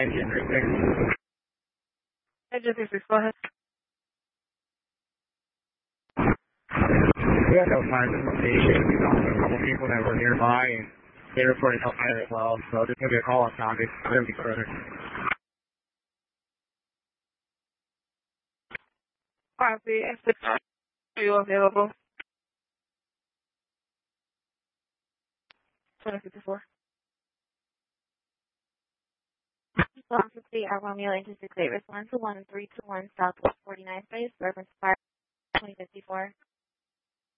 engine real quick. Engine 36, go ahead. We had no signs of the station. We talked to a couple people that were nearby, and they reported help fire as well. So just give me a call on Sunday. Couldn't be further. Copy. F6, are you available? 2054. Long 68 Romeo into 68 response to 1321 Southwest 49th Place, reference fire 2054.